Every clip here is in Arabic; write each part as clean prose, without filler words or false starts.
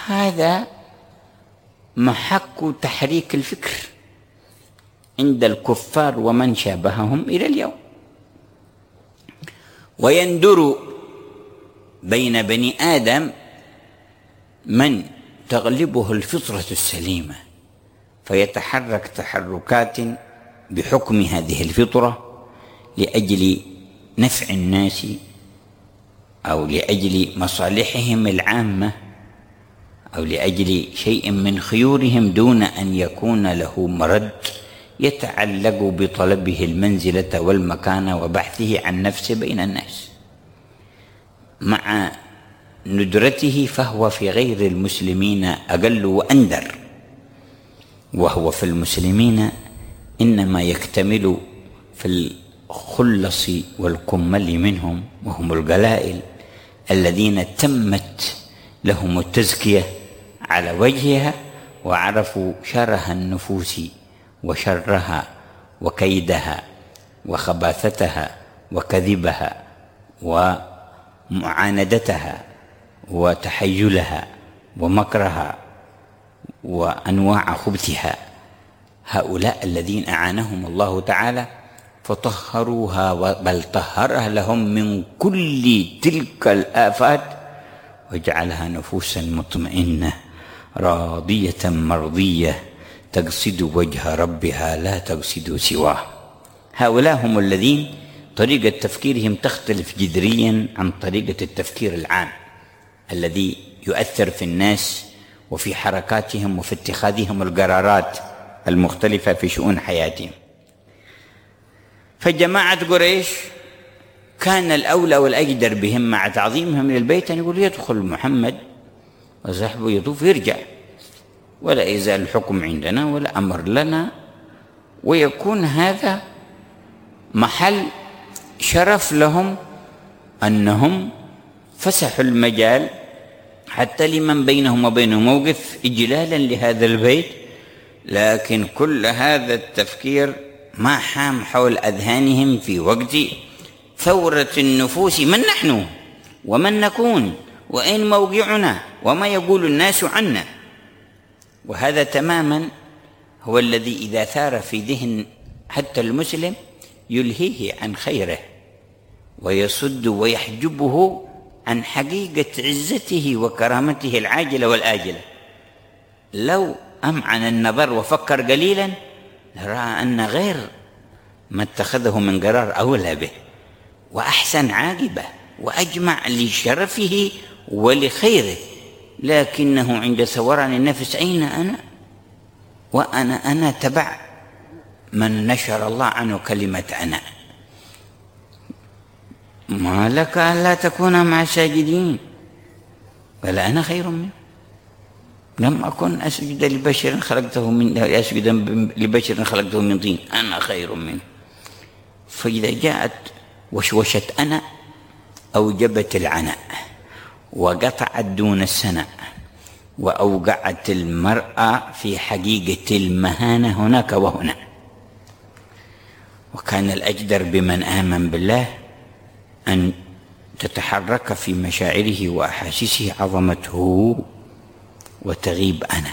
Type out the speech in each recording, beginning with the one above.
هذا محك تحريك الفكر عند الكفار ومن شابههم إلى اليوم. ويندر بين بني آدم من تغلبه الفطرة السليمة فيتحرك تحركات بحكم هذه الفطرة لأجل نفع الناس أو لأجل مصالحهم العامة أو لأجل شيء من خيورهم دون أن يكون له مرد يتعلق بطلبه المنزلة والمكانة وبحثه عن نفسه بين الناس. مع ندرته فهو في غير المسلمين أقل وأندر، وهو في المسلمين إنما يكتمل في الخلص والكمل منهم، وهم القلائل الذين تمت لهم التزكية على وجهها وعرفوا شره النفوس وشرها وكيدها وخباثتها وكذبها ومعاندتها وتحيلها ومكرها وأنواع خبثها. هؤلاء الذين أعانهم الله تعالى فطهروها، بل طهرها لهم من كل تلك الآفات وجعلها نفوسا مطمئنة راضية مرضية تقصد وجه ربها لا تقصد سواه. هؤلاء هم الذين طريقة تفكيرهم تختلف جذريا عن طريقة التفكير العام الذي يؤثر في الناس وفي حركاتهم وفي اتخاذهم القرارات المختلفة في شؤون حياتهم. فجماعة قريش كان الأولى والأجدر بهم مع تعظيمهم للبيت أن يقول يدخل محمد وصحبه يطوف يرجع، ولا يزال الحكم عندنا ولا أمر لنا، ويكون هذا محل شرف لهم أنهم فسحوا المجال حتى لمن بينهم وبينه موقف إجلالا لهذا البيت. لكن كل هذا التفكير ما حام حول أذهانهم في وقت ثورة النفوس: من نحن ومن نكون وأين موقعنا وما يقول الناس عنا. وهذا تماما هو الذي إذا ثار في ذهن حتى المسلم يلهيه عن خيره ويصد ويحجبه عن حقيقة عزته وكرامته العاجلة والآجلة. لو أمعن النظر وفكر قليلا رأى أن غير ما اتخذه من قرار أولى به وأحسن عاقبة وأجمع لشرفه ولخيره، لكنه عند ثوران النفس أين أنا وأنا تبع من نشر الله عنه كلمة أنا. ما لك ألا تكون مع الساجدين؟ قال أنا خير منه، لم أكن أسجد لبشر خلقته من طين، أنا خير منه. فإذا جاءت وشوشة أنا أوجبت العناء وقطعت دون السناء وأوقعت المرأة في حقيقة المهانة هناك وهنا. وكان الأجدر بمن آمن بالله أن تتحرك في مشاعره وأحاسيسه عظمته وتغيب أنا،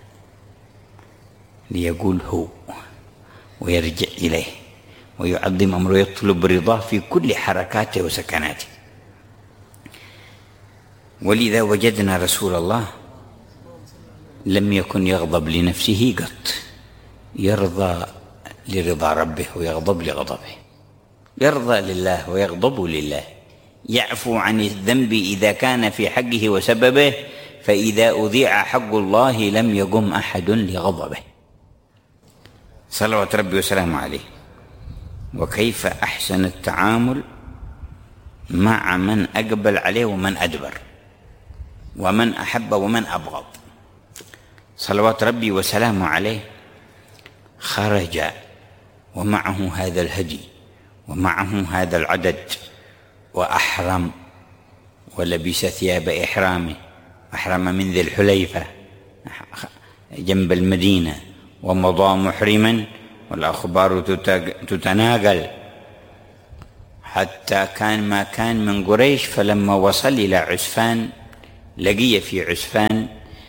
ليقول هو ويرجع إليه ويعظم أمره ويطلب رضاه في كل حركاته وسكناته. ولذا وجدنا رسول الله لم يكن يغضب لنفسه قط، يرضى لرضا ربه ويغضب لغضبه، يرضى لله ويغضب لله، يعفو عن الذنب إذا كان في حقه وسببه، فإذا أذيع حق الله لم يقم أحد لغضبه صلوات ربي وسلامه عليه. وكيف أحسن التعامل مع من أقبل عليه ومن أدبر ومن أحب ومن أبغض صلوات ربي وسلامه عليه. خرج ومعه هذا الهدي ومعه هذا العدد وأحرم ولبس ثياب إحرامه، أحرم من ذي الحليفة جنب المدينة ومضى محرما، والأخبار تتناقل حتى كان ما كان من قريش. فلما وصل إلى عسفان لقي في عسفان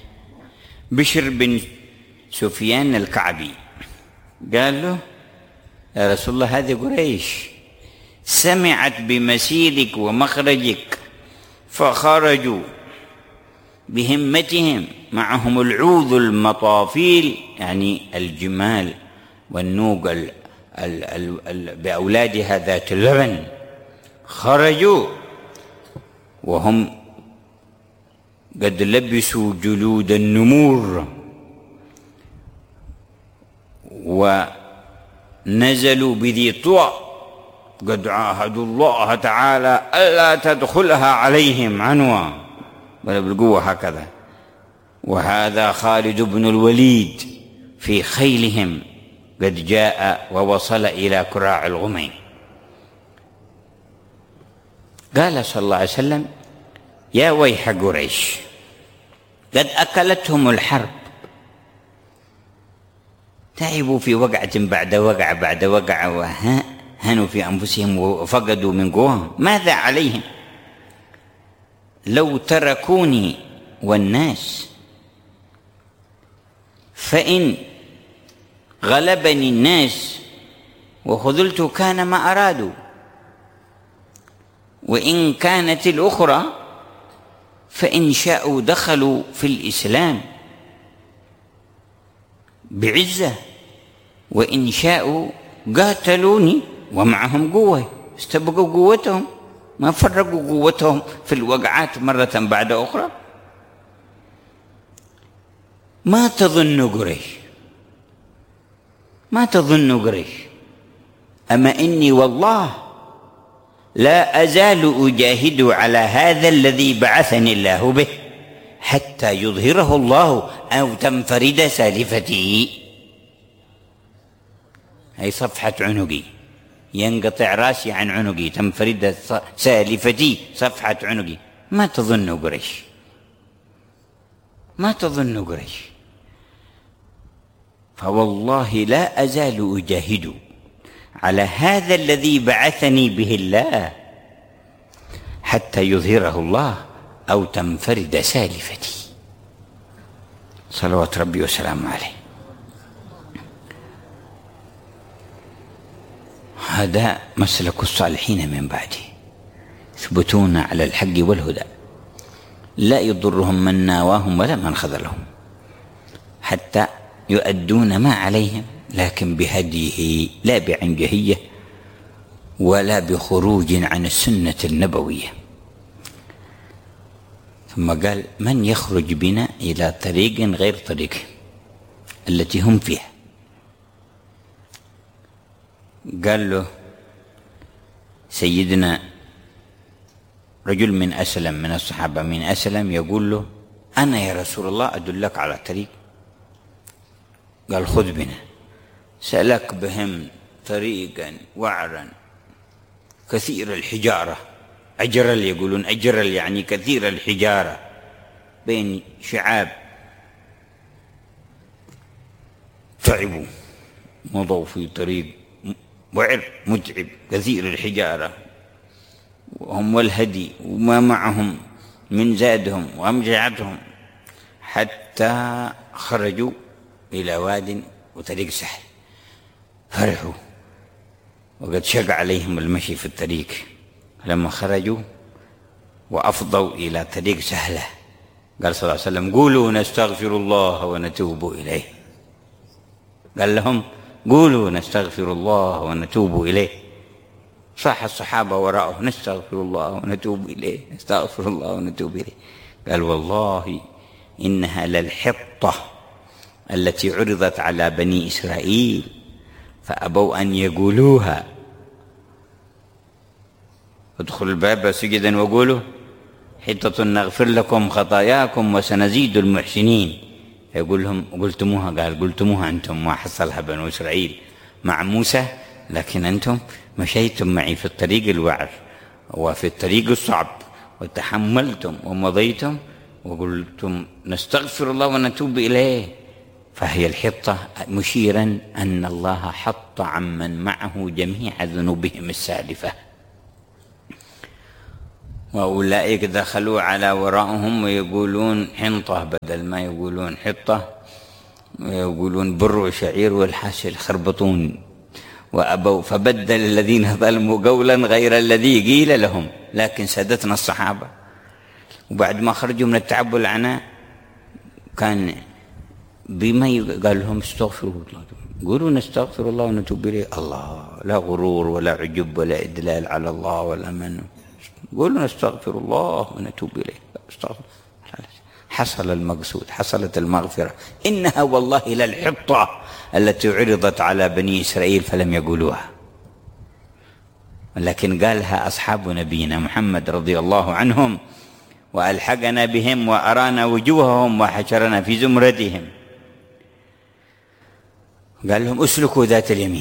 بشر بن سفيان الكعبي قال له: يا رسول الله، هذه قريش سمعت بمسيرك ومخرجك فخرجوا بهمتهم، معهم العوذ المطافيل، يعني الجمال والنوق بأولادها ذات اللبن، خرجوا وهم قد لبسوا جلود النمور ونزلوا بذي طوى، قد عاهدوا الله تعالى ألا تدخلها عليهم عنوة ولا بالقوة هكذا. وهذا خالد بن الوليد في خيلهم قد جاء ووصل إلى كراع الغميم. قال صلى الله عليه وسلم: يا ويح قريش، قد أكلتهم الحرب، تعبوا في وقعة بعد وقعة بعد وقعة، وهنوا في أنفسهم وفقدوا من قواهم، ماذا عليهم؟ لو تركوني والناس، فإن غلبني الناس وخذلت كان ما أرادوا، وإن كانت الأخرى فإن شاءوا دخلوا في الإسلام بعزة، وإن شاءوا قاتلوني ومعهم قوة، استبقوا قوتهم، ما فرقوا قوتهم في الوقعات مرة بعد أخرى. ما تظن قريش، ما تظن قريش، أما إني والله لا أزال أجاهد على هذا الذي بعثني الله به حتى يظهره الله أو تنفرد سالفتي. هي صفحة عنقي، ينقطع راسي عن عنقي، تنفرد سالفتي صفحة عنقي. ما تظن قريش، ما تظن قريش، فوالله لا أزال أجاهد على هذا الذي بعثني به الله حتى يظهره الله أو تنفرد سالفتي، صلوات ربي وسلامه عليه. هذا مسلك الصالحين من بعده، يثبتون على الحق والهدى، لا يضرهم من ناواهم ولا من خذلهم، حتى يؤدون ما عليهم، لكن بهديه لا بعنجهية ولا بخروج عن السنة النبوية. ثم قال: من يخرج بنا إلى طريق غير طريقهم التي هم فيها؟ قال له سيدنا رجل من أسلم، من الصحابة من أسلم، يقول له: أنا يا رسول الله أدلك على طريق. قال: خذ بنا. سلك بهم طريقا وعرا كثير الحجارة، أجرل، يقولون أجرل يعني كثير الحجارة، بين شعاب، تعبوا، مضوا في طريق وعر متعب كثير الحجارة، وهم والهدي وما معهم من زادهم وأمجعتهم، حتى خرجوا إلى واد وطريق سهل، فرحوا وقد شق عليهم المشي في الطريق. لما خرجوا وأفضوا إلى طريق سهلة، قال صلى الله عليه وسلم: قولوا نستغفر الله ونتوب إليه. قال لهم: قولوا نستغفر الله ونتوب إليه. صاح الصحابة وراءه: نستغفر الله ونتوب إليه، نستغفر الله ونتوب إليه. قال: والله إنها للحطة التي عرضت على بني إسرائيل فأبوا أن يقولوها. ادخلوا الباب سجدا وقولوا: حطة نغفر لكم خطاياكم وسنزيد المحسنين. يقول لهم: قلتموها. قال: قلتموها أنتم، ما حصلها بنو إسرائيل مع موسى، لكن أنتم مشيتم معي في الطريق الوعر وفي الطريق الصعب، وتحملتم ومضيتم وقلتم نستغفر الله ونتوب إليه. فهي الحطة، مشيرا أن الله حط عمن معه جميع ذنوبهم السالفة. وأولئك دخلوا على وراءهم ويقولون حنطة بدل ما يقولون حطة، ويقولون بر وشعير والحاشي يخربطون. وأبوا فبدل الذين ظلموا قولا غير الذي قيل لهم. لكن سادتنا الصحابة وبعد ما خرجوا من التعب والعناء كان بما قال لهم استغفروا الله، قولوا نستغفر الله ونتوب إليه. الله لا غرور ولا عجب ولا إدلال على الله ولا من، قولوا نستغفر الله ونتوب إليه. استغفر. حصل المقصود، حصلت المغفرة. إنها والله للحطة التي عرضت على بني إسرائيل فلم يقولوها، لكن قالها أصحاب نبينا محمد رضي الله عنهم، وألحقنا بهم وأرانا وجوههم وحشرنا في زمرتهم. قال لهم اسلكوا ذات اليمين.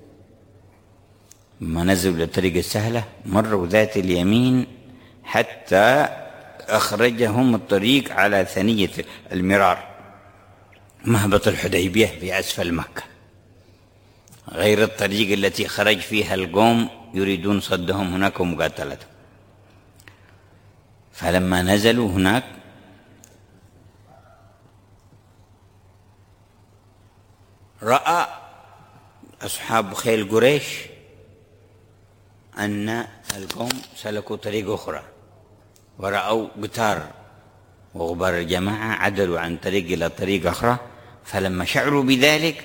ما نزلوا للطريق السهلة مروا ذات اليمين حتى أخرجهم الطريق على ثنية المرار، مهبط الحديبية في أسفل مكة، غير الطريق التي خرج فيها القوم يريدون صدهم هناك ومقاتلتهم. فلما نزلوا هناك رأى أصحاب خيل قريش أن القوم سلكوا طريق أخرى، ورأوا قتار وغبار الجماعة عدلوا عن طريق إلى طريق أخرى. فلما شعروا بذلك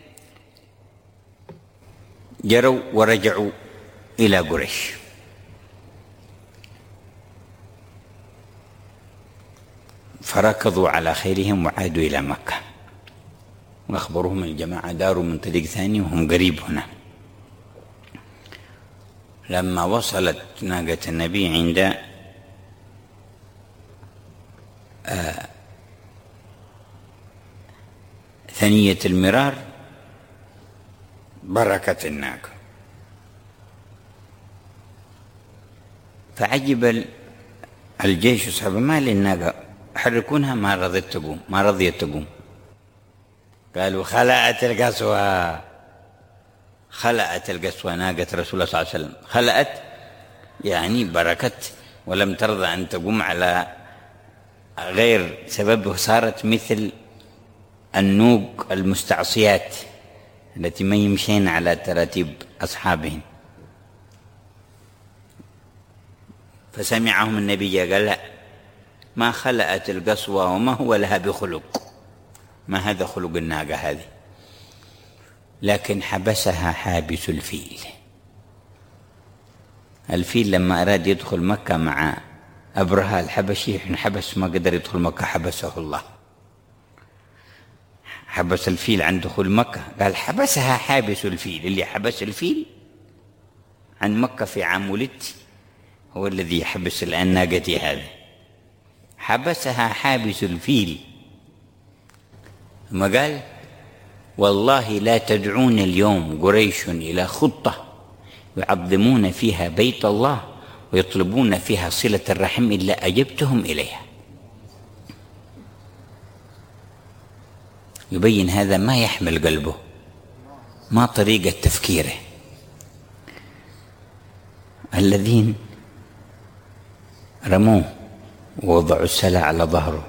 جروا ورجعوا إلى قريش. فركضوا على خيلهم وعادوا إلى مكة، وأخبروهم الجماعة داروا من طريق ثاني وهم قريب هنا. لما وصلت ناقة النبي عند ثنية المرار بركت الناقة، فعجب الجيش أصحاب ما للناقة حركونها ما رضيت تقوم. قالوا خلأت القسوة ناقة رسول الله صلى الله عليه وسلم، خلأت يعني بركت ولم ترضى أن تقوم على غير سببه، صارت مثل النوق المستعصيات التي ما يمشين على تراتيب أصحابهن. فسمعهم النبي قال لا، ما خلأت القسوة وما هو لها بخلق، ما هذا خلق الناقة هذه، لكن حبسها حابس الفيل. الفيل لما أراد يدخل مكة مع أبرهة الحبشي حبس، ما قدر يدخل مكة حبسه الله، حبس الفيل عن دخول مكة. قال حبسها حابس الفيل، اللي حبس الفيل عن مكة في عام ولدت هو الذي يحبس الآن ناقتي هذه، حبسها حابس الفيل. ثم قال والله لا تدعون اليوم قريش إلى خطة يعظمون فيها بيت الله ويطلبون فيها صلة الرحم إلا أجبتهم إليها. يبين هذا ما يحمل قلبه، ما طريقة تفكيره. الذين رموه ووضعوا السلع على ظهره،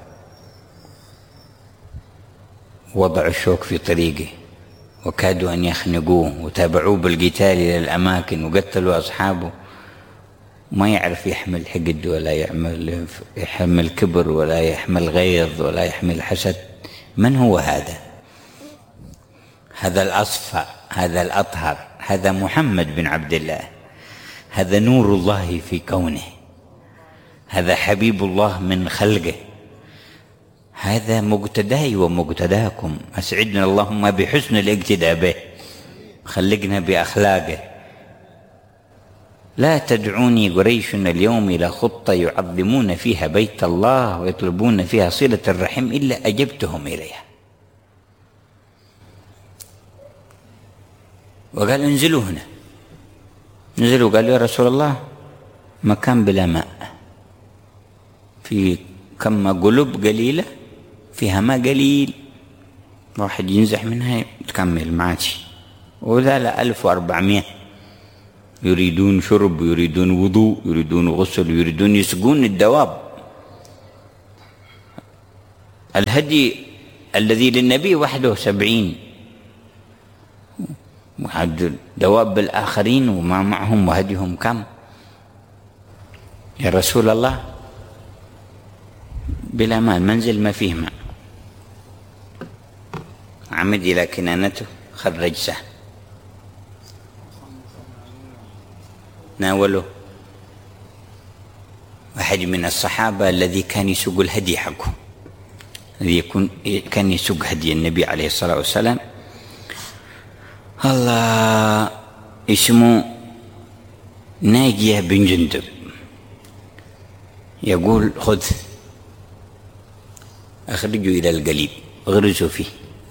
وضعوا الشوك في طريقه وكادوا أن يخنقوه، وتابعوه بالقتال إلى الأماكن وقتلوا أصحابه، ما يعرف يحمل حقد ولا يحمل كبر ولا يحمل غيظ ولا يحمل حسد. من هو هذا؟ هذا الأصفى، هذا الأطهر، هذا محمد بن عبد الله، هذا نور الله في كونه، هذا حبيب الله من خلقه، هذا مقتداي ومقتداكم. أسعدنا اللهم بحسن الاقتداء به، خلقنا بأخلاقه. لا تدعوني قريش اليوم إلى خطة يعظمون فيها بيت الله ويطلبون فيها صلة الرحم إلا أجبتهم إليها. وقال انزلوا هنا، نزلوا قالوا يا رسول الله مكان بلا ماء، في كم قلوب قليلة فيها ماء قليل، واحد ينزح منها تكمل معاتش، وذا 1400 يريدون شرب، يريدون وضوء، يريدون غسل، يريدون يسقون الدواب. الهدي الذي للنبي وحده 70 وعد دواب الآخرين وما معهم وهديهم كم؟ يا رسول الله بلا ماء، المنزل ما فيه ماء. عمد إلى كنانته خرج سهم ناوله واحد من الصحابة الذي كان يسوق الهدي حقه، الذي كان يسوق هدي النبي عليه الصلاة والسلام، الله اسمه ناجية بن جندب، يقول خذ أخرجه إلى القليب اغرزوا فيه.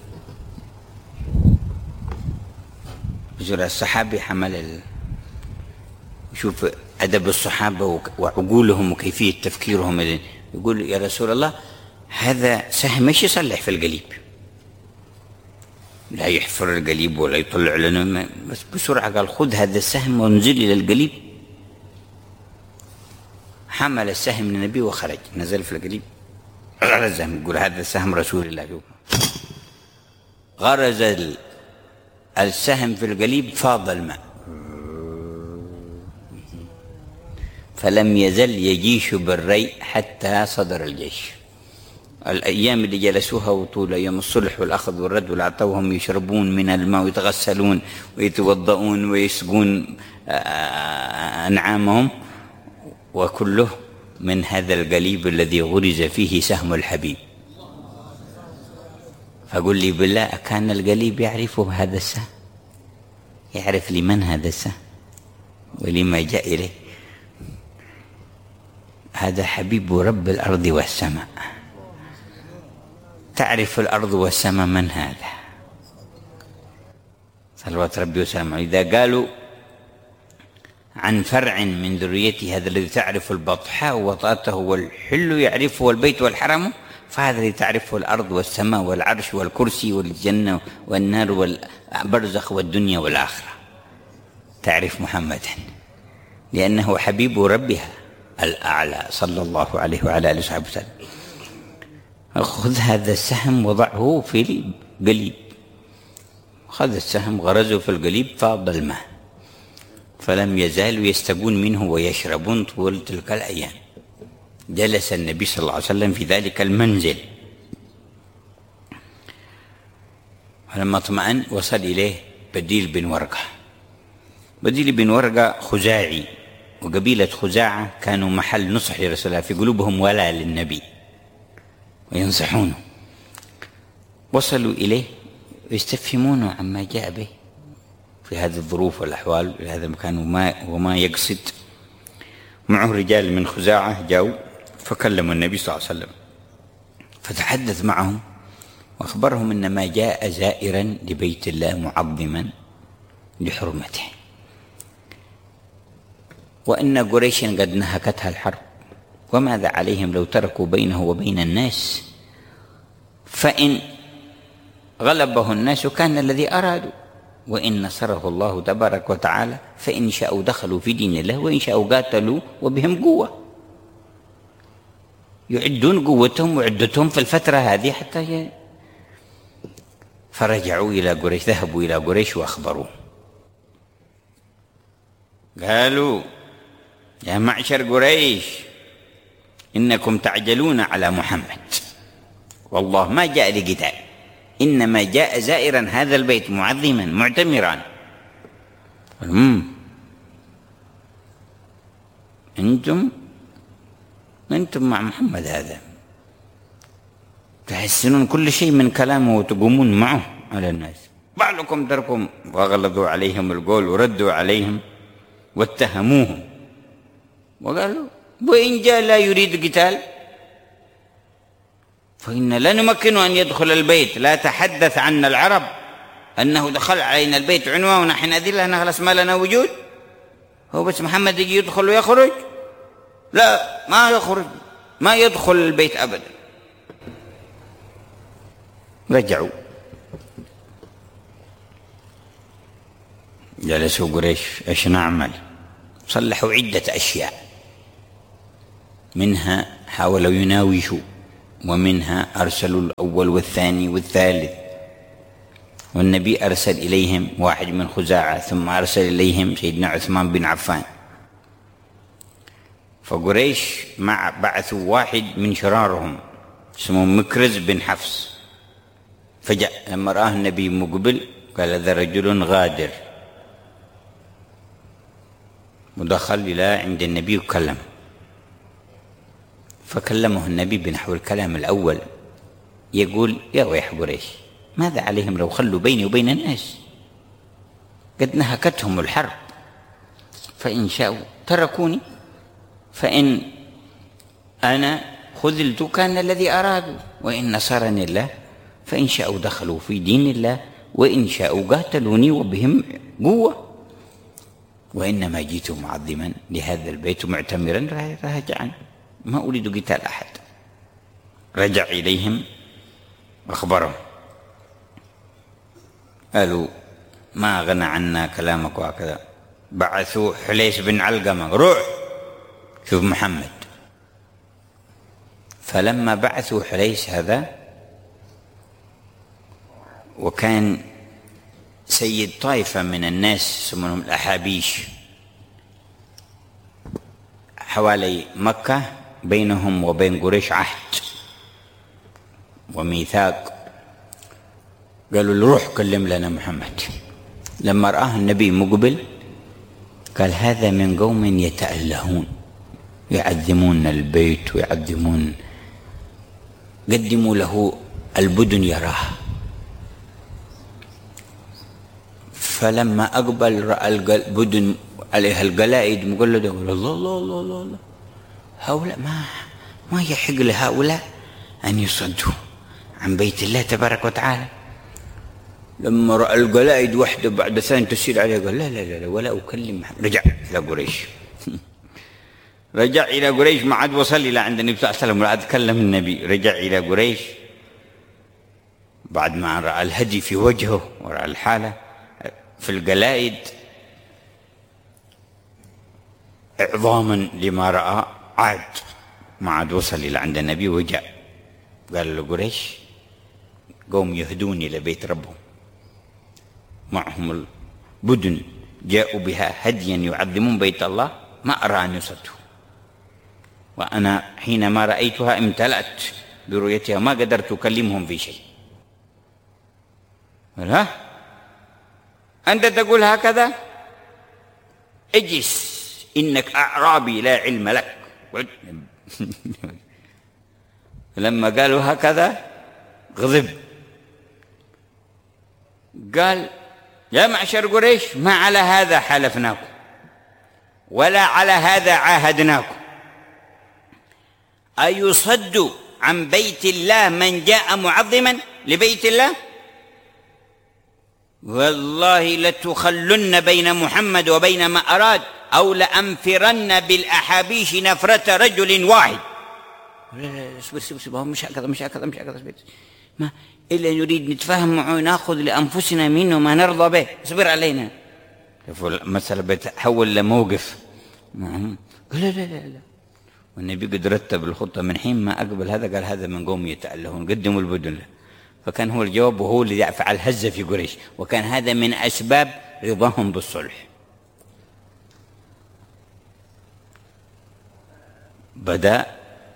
الصحابي حمل شوف أدب الصحابة وعقولهم وكيفية تفكيرهم، يقول يا رسول الله هذا سهم مش يصلح في القليب، لا يحفر القليب ولا يطلع لنا، بس بسرعة قال خذ هذا السهم وانزل إلى القليب. حمل السهم من النبي وخرج، نزل في القليب غرزه، يقول هذا سهم رسول الله. غرز السهم في القليب فاض الماء، فلم يزل يجيش بالري حتى صدر الجيش. الأيام اللي جلسوها وطول أيام الصلح والأخذ والرد والعطاء وهم يشربون من الماء ويتغسلون ويتوضؤون ويسقون أنعامهم، وكله من هذا القليب الذي غرز فيه سهم الحبيب. فقل لي بالله كان القليب يعرف هذا السهم؟ يعرف لمن هذا السهم ولما جاء إليه؟ هذا حبيب رب الأرض والسماء. تعرف الأرض والسماء من هذا؟ صلوات ربي وسلامه. إذا قالوا عن فرع من ذريته هذا الذي تعرف البطحاء وطاته والحل يعرفه والبيت والحرم، فهذا الذي تعرفه الأرض والسماء والعرش والكرسي والجنة والنار والبرزخ والدنيا والآخرة. تعرف محمدا لأنه حبيب ربها الأعلى صلى الله عليه وعلى آله وصحبه وسلم. خذ هذا السهم وضعه في القليب. خذ السهم غرزه في القليب فاض الماء، فلم يزالوا يستقون منه ويشربون طول تلك الأيام. جلس النبي صلى الله عليه وسلم في ذلك المنزل، فلما اطمأن وصل إليه بديل بن ورقة. بديل بن ورقة خزاعي، وقبيلة خزاعة كانوا محل نصح لرسول الله، في قلوبهم ولا للنبي وينصحونه. وصلوا إليه ويستفهمونه عما جاء به في هذه الظروف والأحوال في هذا المكان وما يقصد. معه رجال من خزاعة جاءوا فكلموا النبي صلى الله عليه وسلم، فتحدث معهم وأخبرهم إنما جاء زائرا لبيت الله معظما لحرمته، وإن قريشا قد نهكتها الحرب، وماذا عليهم لو تركوا بينه وبين الناس، فإن غلبه الناس كان الذي أرادوا، وإن نصره الله تبارك وتعالى فإن شاءوا دخلوا في دين الله وإن شاءوا قاتلوا وبهم قوة. يعدون قوتهم وعدتهم في الفترة هذه حتى فرجعوا إلى قريش، ذهبوا إلى قريش وأخبروه. قالوا يا معشر قريش إنكم تعجلون على محمد، والله ما جاء لقتال، إنما جاء زائرا هذا البيت معظما معتمرا. أنتم مع محمد هذا تحسنون كل شيء من كلامه وتقومون معه على الناس، بعضكم تركم. وغلظوا عليهم القول وردوا عليهم واتهموهم وقالوا وإن جاء لا يريد قتال فإن لا نمكن أن يدخل البيت، لا تحدث عنا العرب أنه دخل علينا البيت عنوة ونحن أذلة نخلص ما لنا وجود. هو بس محمد يجي يدخل ويخرج؟ لا ما يخرج، ما يدخل البيت أبدا. رجعوا جلسوا قريش ايش نعمل؟ صلحوا عدة أشياء، منها حاولوا يناوشوا، ومنها أرسلوا الأول والثاني والثالث، والنبي أرسل إليهم واحد من خزاعة، ثم أرسل إليهم سيدنا عثمان بن عفان. فقريش بعثوا واحد من شرارهم اسمه مكرز بن حفص، فجأة لما رآه النبي مقبل قال هذا رجل غادر، ودخل إلى عند النبي وكلم، فكلمه النبي بنحو الكلام الأول، يقول يا ويح قريش ماذا عليهم لو خلوا بيني وبين الناس، قد نهكتهم الحرب، فإن شاءوا تركوني، فإن أنا خذلت كان الذي أرادوا، وإن نصرني الله فإن شاءوا دخلوا في دين الله، وإن شاءوا قاتلوني وبهم قوة، وإنما جئت معظما لهذا البيت معتمرا راجعا، ما أريد قتال أحد. رجع إليهم أخبرهم، قالوا ما غنى عنا كلامك وهكذا. بعثوا حليس بن علقمة، روح شوف محمد. فلما بعثوا حليس هذا، وكان سيد طائفة من الناس يسمونهم الأحابيش حوالي مكة، بينهم وبين قريش عهد وميثاق، قالوا له روح كلم لنا محمد. لما رآه النبي مقبل قال هذا من قوم يتألهون، يعظمون البيت ويعظمون، قدموا له البدن يراه. فلما أقبل رأى البدن عليها القلائد مقلدة، قال الله الله الله الله الله، هؤلاء ما يحق لهؤلاء أن يصدوا عن بيت الله تبارك وتعالى. لما رأى القلائد وحده بعد ثاني تسير عليه قال لا لا لا ولا أكلم محمد. رجع إلى قريش رجع إلى قريش، ما عاد وصل إلى عند النبي صلى الله عليه وسلم ولا عاد كلم النبي. رجع إلى قريش بعد ما رأى الهدي في وجهه ورأى الحالة في القلائد إعظاما لما رأى، عاد ما عاد وصل إلى عند النبي وجاء قال له قريش قوم يهدون إلى بيت ربهم، معهم البدن جاءوا بها هديا يعظمون بيت الله، ما أرى أن يصدوا، وأنا حينما رأيتها امتلأت برؤيتها ما قدرت أكلمهم في شيء. ها أنت تقول هكذا؟ اجلس إنك أعرابي لا علم لك. لما قالوا هكذا غضب، قال يا معشر قريش ما على هذا حالفناكم ولا على هذا عاهدناكم، أيصد عن بيت الله من جاء معظما لبيت الله؟ والله لتخلن بين محمد وبين ما أراد، أو لأنفرن بالأحابيش نفرة رجل واحد. لا اصبر مش هكذا ما إلا نريد نتفاهم معه، نأخذ لأنفسنا منه ما نرضى به، اصبر علينا. المسألة بتحول لموقف. قال لا والنبي قد رتب الخطة من حين ما أقبل هذا، قال هذا من قوم يتألهون قدموا البدن له. فكان هو الجواب، وهو الذي فعل هزة في قريش، وكان هذا من أسباب رضاهم بالصلح. بدأ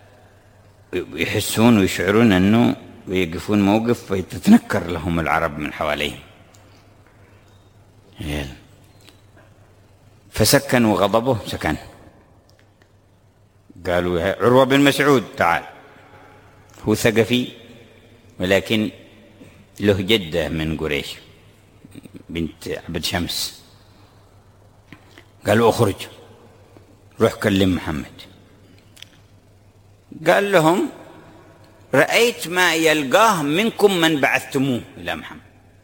يحسون ويشعرون أنه ويقفون موقف فيتتنكر لهم العرب من حواليهم. فسكنوا غضبه سكن. قالوا عروة بن مسعود تعال، هو ثقفي ولكن له جدة من قريش بنت عبد شمس. قالوا اخرج روح كلم محمد. قال لهم رأيت ما يلقاه منكم من بعثتموه إلى محمد،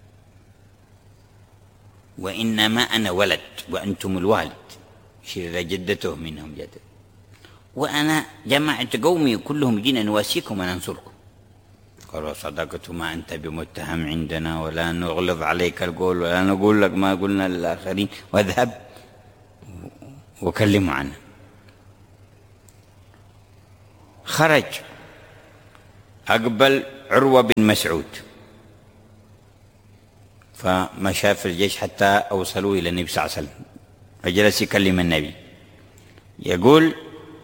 وإنما أنا ولد وأنتم الوالد، يشير إلى جدته منهم جدة، وأنا جمعت قومي كلهم جينا نواسيكم وننصركم. قالوا صدقت ما أنت بمتهم عندنا، ولا نغلظ عليك القول ولا نقول لك ما قلنا للآخرين، واذهب وكلموا عنه. خرج، أقبل عروة بن مسعود، فمشى في الجيش حتى أوصلوا إلى النبي صلى الله عليه وسلم، فجلس يكلم النبي يقول: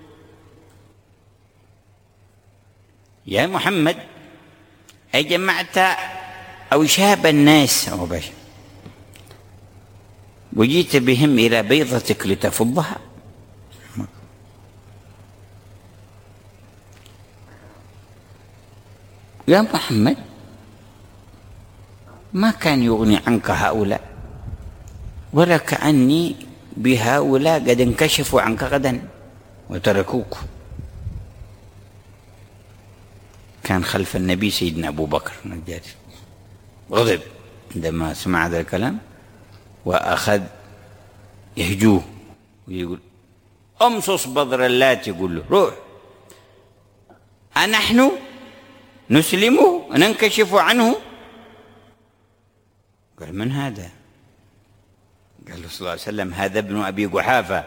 يا محمد، أجمعت أو شاب الناس أو بشر وجيت بهم إلى بيضتك لتفضها؟ يا محمد، ما كان يغني عنك هؤلاء، ولا كأني بهؤلاء قد انكشفوا عنك غدا وتركوك. كان خلف النبي سيدنا أبو بكر النجار، غضب عندما سمع هذا الكلام وأخذ يهجوه ويقول: أمصص بدر اللات، يقول له: روح، أنحن نسلمه وننكشف عنه؟ قال: من هذا؟ قال له صلى الله عليه وسلم: هذا ابن أبي قحافة.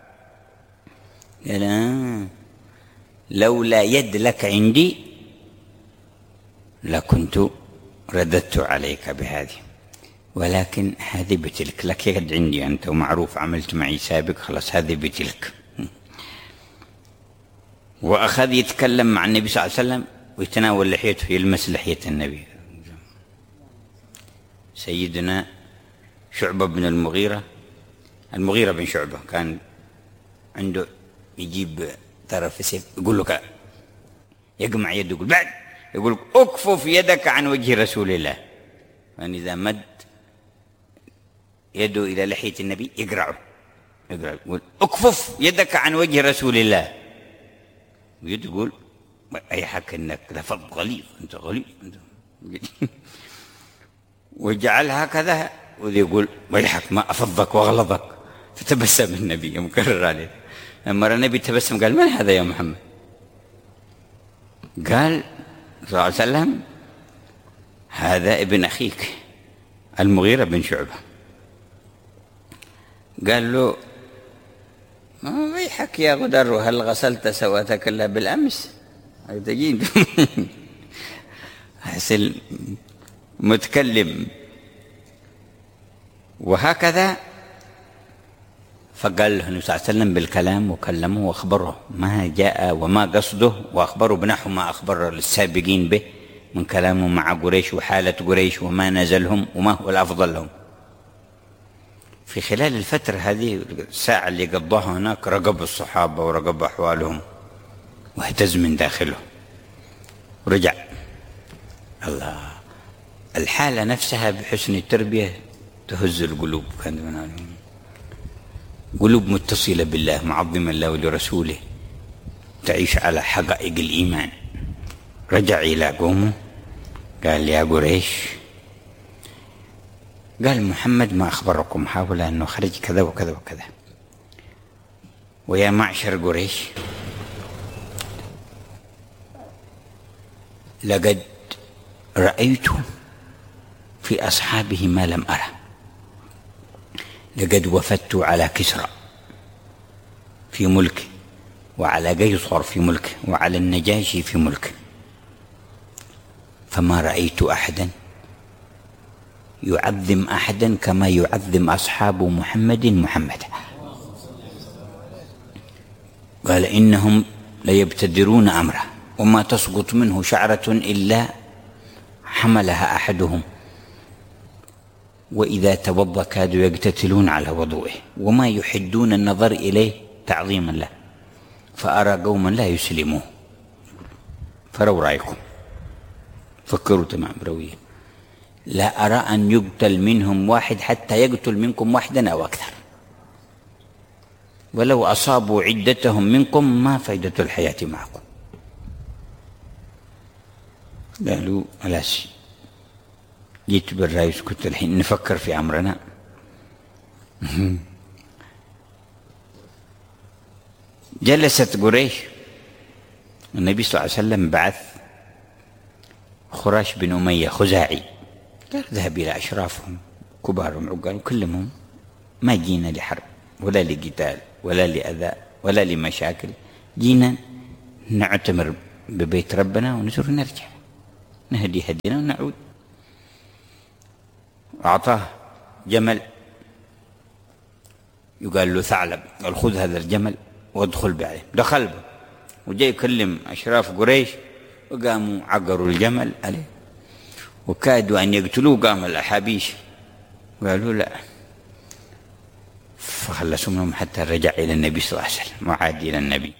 قال: لولا يد لك عندي لكنت رددت عليك بهذه، ولكن هذه بتلك، لك يد عندي أنت ومعروف عملت معي سابق، خلاص هذه بتلك. وأخذ يتكلم مع النبي صلى الله عليه وسلم ويتناول لحيته، يلمس لحية النبي. سيدنا شعبة بن المغيرة بن شعبة كان عنده يجيب طرف السيف يقول له يقمع يده، يقول بعد، يقول اكفف يدك عن وجه رسول الله. فإذا مد يده إلى لحية النبي يقرعه، يقول اكفف يدك عن وجه رسول الله. ويقول أي حك إنك لفظ غليظ، أنت غليظ أنت. وجعل هكذا ويقول ويحك ما أفضك وغلظك. فتبسم النبي مكرر عليه. لما النبي تبسم قال: من هذا يا محمد؟ قال صلى الله عليه وسلم: هذا ابن أخيك المغيرة بن شعبة. قال له: ما ويحك يا غدر، هل غسلت سواتك إلا بالأمس؟ تجين حسن متكلم. وهكذا فقال له النبي صلى الله عليه وسلم بالكلام وكلمه وأخبره ما جاء وما قصده، وأخبره بنحو ما أخبر السابقين به من كلامه مع قريش وحالة قريش وما نزلهم وما هو الأفضل لهم. في خلال الفترة هذه الساعة اللي قضاها هناك رقب الصحابة ورقب أحوالهم واهتز من داخله ورجع. الله، الحالة نفسها بحسن التربية تهز القلوب، كان من قلوب متصلة بالله معظمة الله ولرسوله تعيش على حقائق الإيمان. رجع إلى قومه قال: يا قريش، قال محمد ما أخبركم حول أنه خرج كذا وكذا وكذا، ويا معشر قريش لقد رأيت في أصحابه ما لم أره. لقد وفدت على كسرى في ملكه، وعلى قيصر في ملكه، وعلى النجاشي في ملكه، فما رأيت أحدا يعظم أحدا كما يعظم أصحاب محمدا. قال: إنهم ليبتدرون أمره وما تسقط منه شعرة إلا حملها أحدهم، وإذا توضأ كادوا يقتتلون على وضوئه، وما يحدون النظر إليه تعظيما له، فأرى قوما لا يسلموه. فروا رأيكم، فكروا تمام روية، لا أرى أن يقتل منهم واحد حتى يقتل منكم واحدا أو أكثر، ولو أصابوا عدتهم منكم ما فائدة الحياة معكم. قالوا: ألاش جيت بالرئيس، كنت الحين نفكر في أمرنا. جلست قريش، النبي صلى الله عليه وسلم بعث خراش بن أمية خزاعي، قال: ذهب إلى أشرافهم كبارهم عقالهم كلهم ما جينا لحرب، ولا لقتال ولا لأذى ولا لمشاكل، جينا نعتمر ببيت ربنا ونزور ونرجع نهدي هدينا ونعود. أعطاه جمل يقال له ثعلب، قال خذ هذا الجمل وادخل بعليه. دخل به وجاي يكلم أشراف قريش وقاموا عقروا الجمل عليه وكادوا أن يقتلوه. قام الأحابيش قالوا لا، فخلصوا منهم حتى رجع إلى النبي صلى الله عليه وسلم وعاد إلى النبي.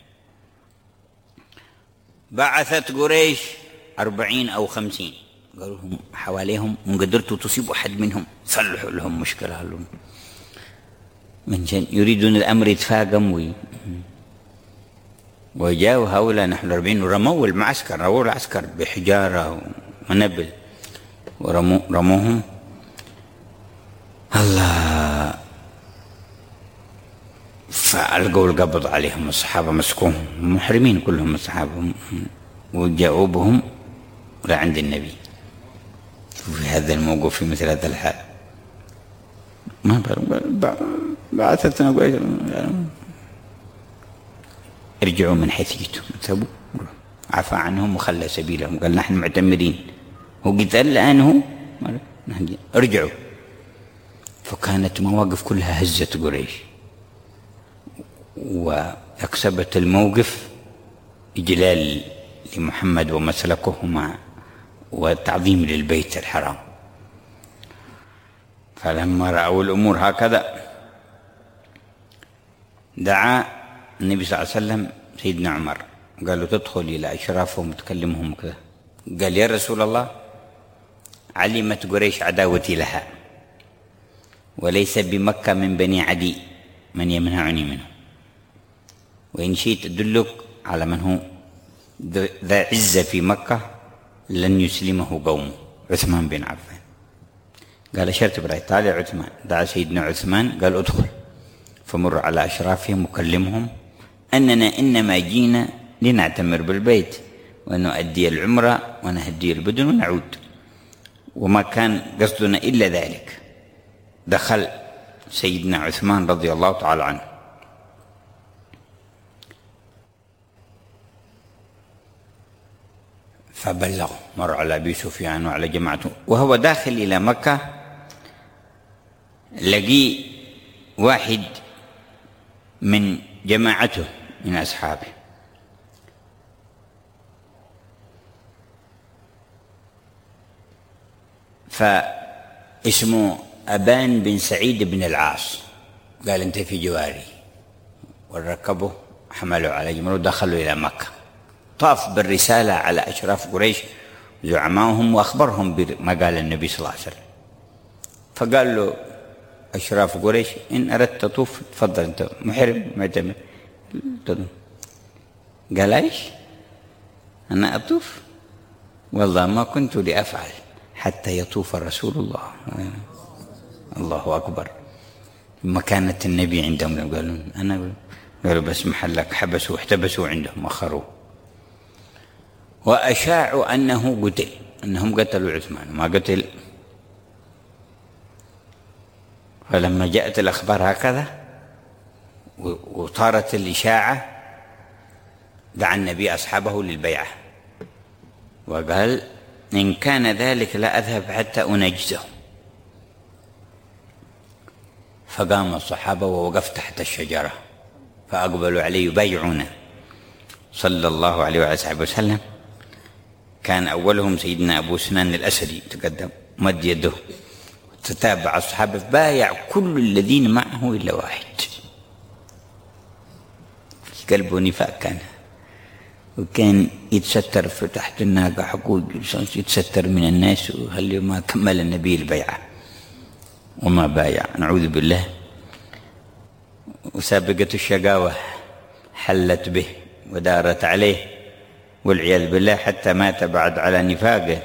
بعثت قريش 40 أو 50 قالوا لهم حواليهم إن قدرتوا تصيبوا أحد منهم صلحوا لهم مشكلة لهم من جن يريدون الأمر يتفاقم. وجاءوا هؤلاء نحن 40 ورموا المعسكر، رموا العسكر بحجارة ونبل ورموهم. الله، فألقوا القبض عليهم الصحابة، مسكوهم محرمين كلهم الصحابة وجاءوا بهم لعند النبي. في هذا الموقف في مثل هذا الحال ما بعثتنا ارجعوا من حيث جئتم، ذهبوا عفى عنهم وخلى سبيلهم، قال نحن معتمرين وقتل الآن هو ارجعوا. فكانت مواقف كلها هزت قريش وأكسبت الموقف إجلال لمحمد ومسلكهما وتعظيم للبيت الحرام. فلما رأوا الأمور هكذا دعا النبي صلى الله عليه وسلم سيدنا عمر، قال له تدخل إلى أشرافهم وتكلمهم كذا. قال يا رسول الله علمت قريش عداوتي لها وليس بمكة من بني عدي من يمنعني منه، وإن شئت أدلك على من هو ذا عزة في مكة لن يسلمه قومه، عثمان بن عفان. قال أشرت برأي طالع عثمان. دعا سيدنا عثمان قال ادخل فمر على أشرافهم وكلمهم أننا إنما جينا لنعتمر بالبيت ونؤدي العمرة ونهدي البدن ونعود، وما كان قصدنا إلا ذلك. دخل سيدنا عثمان رضي الله تعالى عنه فبلغ، مر على أبي سفيان وعلى جماعته، وهو داخل إلى مكة لقي واحد من جماعته من أصحابه فاسمه أبان بن سعيد بن العاص. قال أنت في جواري، وركبه حملوا على جمل ودخلوا إلى مكة. طاف بالرسالة على أشراف قريش زعمائهم وأخبرهم بما قال النبي صلى الله عليه وسلم. فقال له أشراف قريش إن أردت تطوف تفضل، أنت محرم معتمر. قال إيش أنا أطوف؟ والله ما كنت لأفعل حتى يطوف رسول الله. الله أكبر، مكانة النبي عندهم. قالوا أنا، قالوا بس محلك. حبسوا واحتبسوا عندهم أخروه وأشاعوا أنه قتل، أنهم قتلوا عثمان وما قتل. فلما جاءت الأخبار هكذا وطارت الإشاعة دعا النبي أصحابه للبيعة وقال إن كان ذلك لا أذهب حتى أنجزه. فقام الصحابة ووقف تحت الشجرة فأقبلوا عليه يبايعونه صلى الله عليه وآله وسلم. كان أولهم سيدنا أبو سنان الأسدي تقدم مد يده، تتابع الصحابة بايع كل الذين معه إلا واحد. قلبه نفاق كان، وكان يتستر في تحت الناقة حقوق، يتستر من الناس وخليه ما كمل النبي البيعة وما بايع، نعوذ بالله. وسابقة الشقاوة حلت به ودارت عليه والعياذ بالله حتى مات بعد على نفاقه.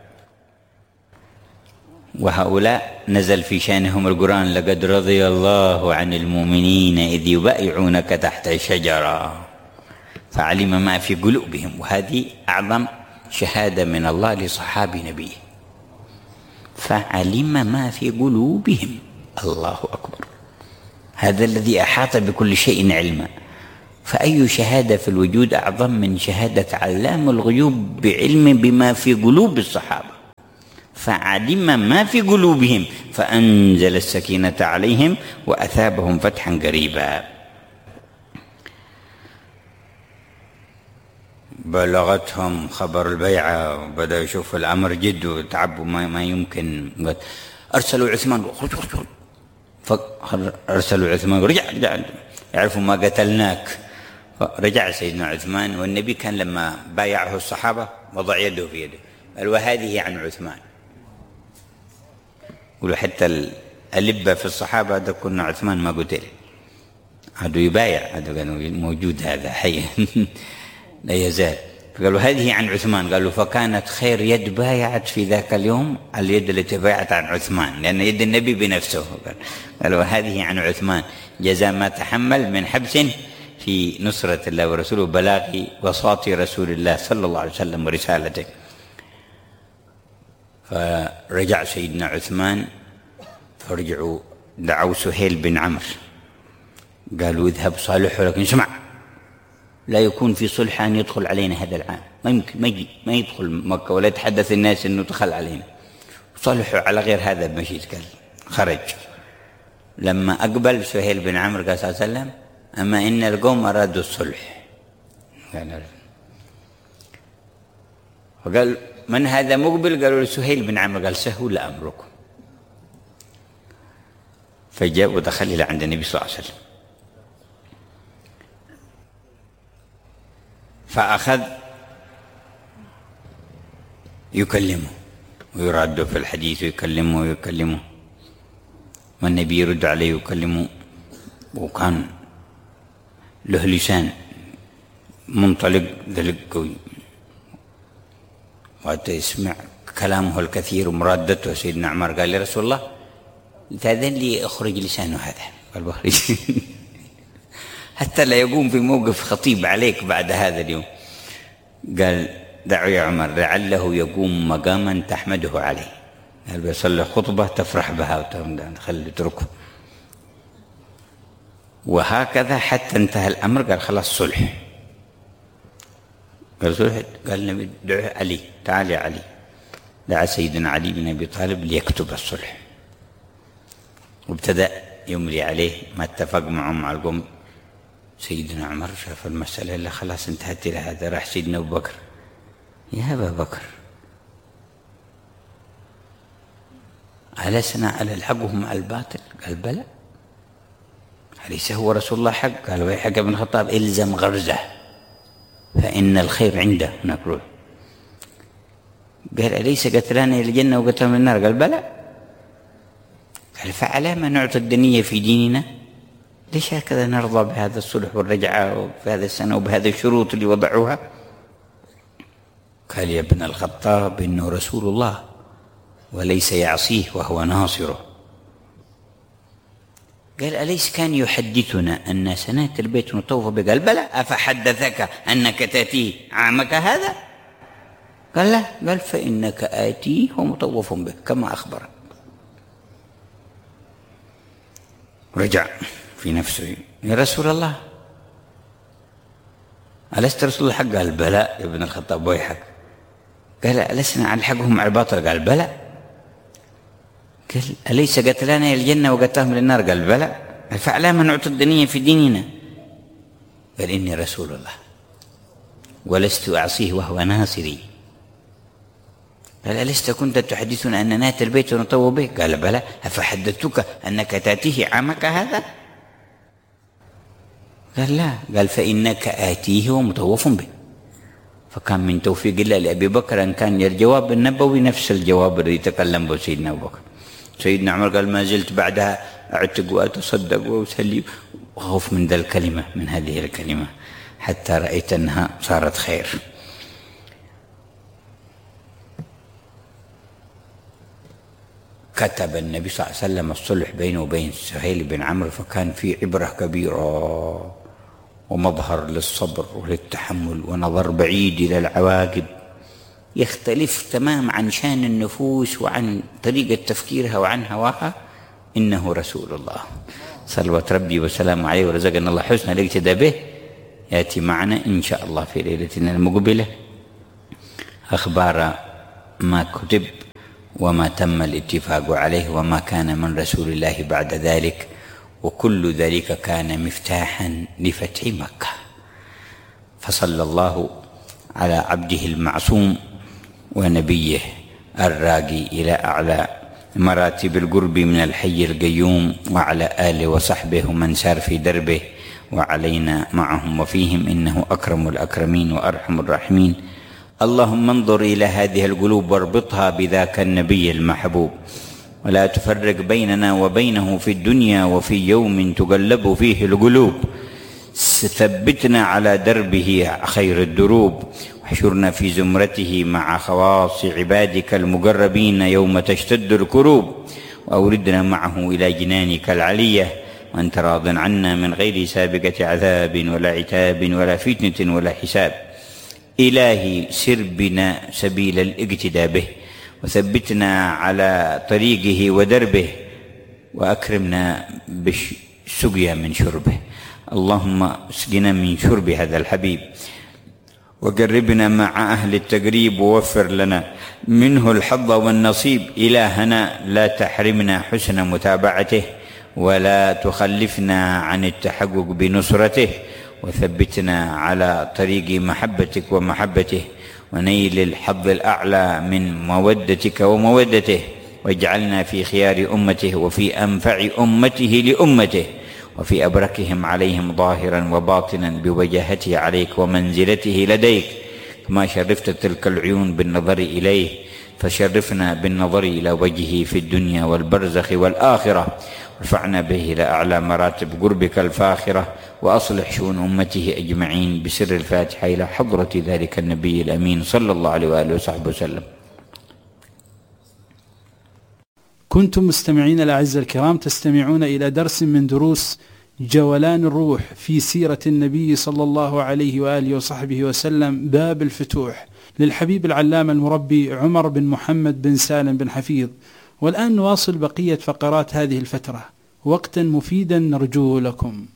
وهؤلاء نزل في شانهم القرآن لقد رضي الله عن المؤمنين إذ يبايعونك تحت الشجرة فعلم ما في قلوبهم. وهذه أعظم شهادة من الله لصحابي نبيه، فعلم ما في قلوبهم. الله أكبر. هذا الذي أحاط بكل شيء علما. فأي شهادة في الوجود أعظم من شهادة علام الغيوب بعلم بما في قلوب الصحابة؟ فعلم ما في قلوبهم فأنزل السكينة عليهم وأثابهم فتحا قريبا. بلغتهم خبر البيعة وبدأوا يشوفوا الأمر جد وتعبوا ما يمكن. أرسلوا عثمان، أرسلوا عثمان، رجع يعرفوا ما قتلناك. رجع سيدنا عثمان، والنبي كان لما بايعه الصحابة وضع يده في يده قال وهذه عن عثمان. ولو حتى اللبة في الصحابة هذا كنا عثمان ما قتل، هذا يبايع، هذا كان موجود هذا حي لا يزال. فقالوا هذه عن عثمان، قالوا فكانت خير يد بايعت في ذاك اليوم اليد التي بايعت عن عثمان، لأن يد النبي بنفسه. قالوا هذه عن عثمان جزاء ما تحمل من حبس في نصرة الله ورسوله، بلاغ وصاة رسول الله صلى الله عليه وسلم ورسالته. فرجع سيدنا عثمان، فرجعوا دعوا سهيل بن عمرو قالوا اذهب صالحه، لكن اسمع لا يكون في صلح أن يدخل علينا هذا العام، ما يمكن ما يدخل مكة ولا يتحدث الناس أنه دخل علينا، صالحوا على غير هذا بمشيت. قال خرج. لما أقبل سهيل بن عمرو قال صلى الله عليه وسلم أما إن القوم أرادوا الصلح. فقال من هذا مقبل؟ قالوا لسهيل بن عمرو. قال سهول أمركم. فجاء ودخل إلى عند النبي صلى الله عليه وسلم، فأخذ يكلمه ويرد في الحديث ويكلمه والنبي يرد عليه ويكلمه، وكان له لسان منطلق ذلك قوي، وتسمع كلامه الكثير ومرادته. سيدنا عمر قال لي رسول الله تأذن لي أخرج لسانه هذا. قال بخرج حتى لا يقوم في موقف خطيب عليك بعد هذا اليوم. قال دعوا يا عمر لعله يقوم مقاما تحمده عليه. قال بيصلي خطبة تفرح بها خلي اتركه. وهكذا حتى انتهى الأمر. قال خلاص صلح. قال صلح. قال النبي دعوا علي، تعال يا علي. دعا سيدنا علي بن أبي طالب ليكتب الصلح، وابتدأ يملي عليه ما اتفق معهم مع القوم. سيدنا عمر شاف المسألة اللي خلاص انتهت إلى هذا، راح سيدنا أبو بكر يا أبا بكر ألسنا على الحق مع الباطل؟ قال بلى. أليس هو رسول الله حق؟ قال ويحك ابن الخطاب إلزم غرزه فإن الخير عنده هناك روح. قال أليس قتلان إلى الجنة وقتلان من النار؟ قال بلى. قال فعلى ما نعطي الدنيا في ديننا؟ ليش هكذا نرضى بهذا الصلح والرجعة وبهذا السنة وبهذه الشروط اللي وضعوها؟ قال يا ابن الخطاب إنه رسول الله وليس يعصيه وهو ناصره. قال أليس كان يحدثنا أن سنات البيت نطوف به؟ قال بلى. أفحدثك أنك تأتيه عامك هذا؟ قال لا. قال فإنك آتيه ومطوف به كما أخبرك. رجع في نفسه يا رسول الله ألست رسول الله حق؟ قال بلى يا ابن الخطاب ويحك. قال ألسنا على الحقهم على الباطل؟ قال بلى. قال أليس قتلانا الجنة وقتلهم للنار؟ قال بلى. فعلى ما نعطي الدنيا في ديننا؟ قال إني رسول الله ولست أعصيه وهو ناصري. قال ألست كنت تحدثنا أن نأتي البيت ونطوف به؟ قال بلى. أفحدثتك أنك تأتيه عامك هذا؟ قال لا. قال فإنك آتيه ومطوف به. فكان من توفيق الله لأبي بكر أن كان الجواب النبوي نفس الجواب الذي تكلم به سيدنا أبو بكر. سيدنا عمر قال ما زلت بعدها أعتق وأتصدق وأسلي وأخاف من ذا الكلمة، من هذه الكلمة، حتى رأيت أنها صارت خير. كتب النبي صلى الله عليه وسلم الصلح بينه وبين سهيل بن عمرو، فكان في عبرة كبيرة ومظهر للصبر وللتحمل ونظر بعيد إلى العواقب، يختلف تمام عن شان النفوس وعن طريقة تفكيرها وعن هواها. إنه رسول الله صلوات ربي وسلامه عليه ورزقنا الله حسن الاقتداء به، يأتي معنا إن شاء الله في ليلتنا المقبلة أخبار ما كتب وما تم الاتفاق عليه وما كان من رسول الله بعد ذلك، وكل ذلك كان مفتاحا لفتح مكة. فصلى الله على عبده المعصوم ونبيه الراقي إلى أعلى مراتب القرب من الحي القيوم، وعلى آله وصحبه ومن سار في دربه وعلينا معهم وفيهم، إنه أكرم الأكرمين وأرحم الراحمين. اللهم انظر إلى هذه القلوب واربطها بذاك النبي المحبوب، ولا تفرق بيننا وبينه في الدنيا وفي يوم تقلب فيه القلوب. ثبتنا على دربه خير الدروب، واحشرنا في زمرته مع خواص عبادك المقربين يوم تشتد الكروب، وأوردنا معه إلى جنانك العلية، وأنت راض عنا من غير سابقة عذاب ولا عتاب ولا فتنة ولا حساب. إلهي سر بنا سبيل الاقتداء به، وثبتنا على طريقه ودربه، وأكرمنا بالسقيا من شربه. اللهم اسقنا من شرب هذا الحبيب، وقربنا مع أهل التقريب، ووفر لنا منه الحظ والنصيب. إلهنا لا تحرمنا حسن متابعته، ولا تخلفنا عن التحقق بنصرته، وثبتنا على طريق محبتك ومحبته، ونيل الحظ الأعلى من مودتك ومودته، واجعلنا في خيار أمته وفي أنفع أمته لأمته، وفي أبركهم عليهم ظاهرا وباطنا بوجاهته عليك ومنزلته لديك. كما شرفت تلك العيون بالنظر إليه، فشرفنا بالنظر إلى وجهه في الدنيا والبرزخ والآخرة، وارفعنا به إلى أعلى مراتب قربك الفاخرة، وأصلح شؤون أمته أجمعين بسر الفاتحة إلى حضرة ذلك النبي الأمين صلى الله عليه وآله وصحبه وسلم. كنتم مستمعين الأعزاء الكرام تستمعون إلى درس من دروس جولان الروح في سيرة النبي صلى الله عليه وآله وصحبه وسلم، باب الفتوح، للحبيب العلامة المربي عمر بن محمد بن سالم بن حفيظ. والآن نواصل بقية فقرات هذه الفترة، وقتا مفيدا نرجوه لكم.